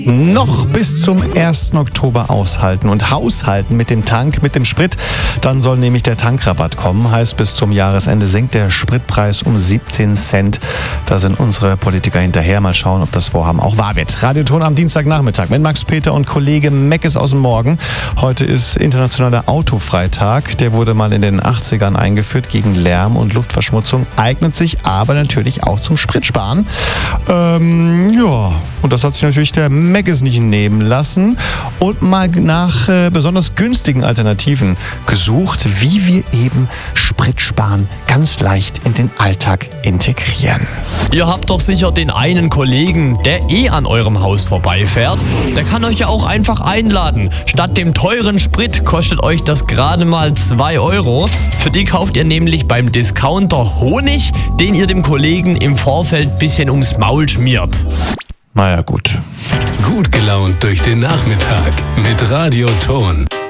Noch bis zum 1. Oktober aushalten und haushalten mit dem Tank, mit dem Sprit. Dann soll nämlich der Tankrabatt kommen. Heißt, bis zum Jahresende sinkt der Spritpreis um 17 Cent. Da sind unsere Politiker hinterher. Mal schauen, ob das Vorhaben auch wahr wird. Radioton am Dienstagnachmittag mit Max Peter und Kollege Meckes aus dem Morgen. Heute ist internationaler Autofreitag. Der wurde mal in den 80ern eingeführt gegen Lärm und Luftverschmutzung. Eignet sich aber natürlich auch zum Spritsparen. Und das hat sich natürlich der Meckes nicht nehmen lassen und mal nach besonders günstigen Alternativen gesucht, wie wir eben Spritsparen ganz leicht in den Alltag integrieren. Ihr habt doch sicher den einen Kollegen, der an eurem Haus vorbeifährt. Der kann euch ja auch einfach einladen. Statt dem teuren Sprit kostet euch das gerade mal 2 Euro. Für die kauft ihr nämlich beim Discounter Honig, den ihr dem Kollegen im Vorfeld ein bisschen ums Maul schmiert. Naja, gut. Gut gelaunt durch den Nachmittag mit Radioton.